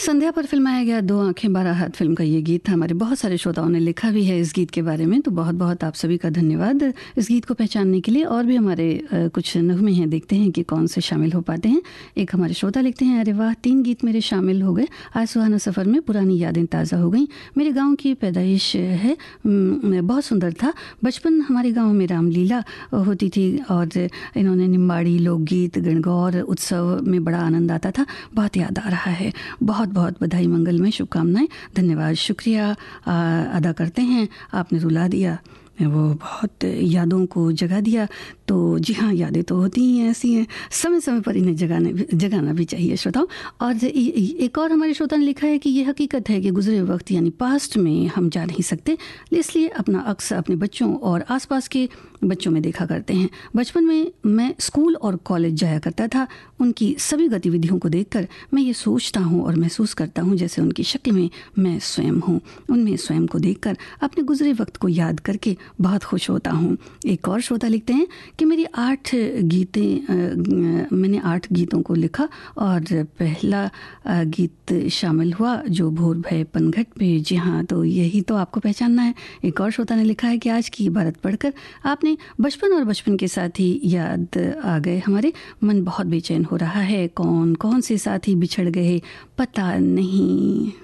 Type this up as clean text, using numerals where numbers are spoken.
संध्या पर फिल्माया गया दो आंखें बारह हाथ फिल्म का ये गीत था। हमारे बहुत सारे श्रोताओं ने लिखा भी है इस गीत के बारे में, तो बहुत बहुत आप सभी का धन्यवाद इस गीत को पहचानने के लिए। और भी हमारे कुछ नगमे हैं, देखते हैं कि कौन से शामिल हो पाते हैं। एक हमारे श्रोता लिखते हैं, अरे वाह, 3 गीत मेरे शामिल हो गए। आज सुहाना सफ़र में पुरानी यादें ताज़ा हो गई। मेरे गाँव की पैदाइश है, बहुत सुंदर था बचपन। हमारे गाँव में रामलीला होती थी और इन्होंने निम्बाड़ी, लोकगीत, गणगौर उत्सव में बड़ा आनंद आता था। बहुत याद आ रहा है। बहुत बहुत बधाई, मंगलमय शुभकामनाएं, धन्यवाद, शुक्रिया अदा करते हैं। आपने रुला दिया, वो बहुत यादों को जगा दिया। तो जी हाँ, यादें तो होती ही ऐसी हैं, समय समय पर इन्हें जगाना भी चाहिए श्रोताओं। और एक और हमारे श्रोता ने लिखा है कि ये हकीकत है कि गुजरे वक्त यानी पास्ट में हम जा नहीं सकते, इसलिए अपना अक्स अपने बच्चों और आसपास के बच्चों में देखा करते हैं। बचपन में मैं स्कूल और कॉलेज जाया करता था। उनकी सभी गतिविधियों को देखकर मैं ये सोचता हूँ और महसूस करता हूँ जैसे उनकी शक्ल में मैं स्वयं हूँ। उनमें स्वयं को देखकर अपने गुजरे वक्त को याद करके बहुत खुश होता हूँ। एक और श्रोता लिखते हैं कि मैंने 8 गीतों को लिखा और पहला गीत शामिल हुआ जो भोर भय पनघट पे। जी हाँ, तो यही तो आपको पहचानना है। एक और श्रोता ने लिखा है कि आज की इबारत पढ़कर आपने बचपन और बचपन के साथी याद आ गए। हमारे मन बहुत बेचैन हो रहा है, कौन कौन से साथी बिछड़ गए पता नहीं।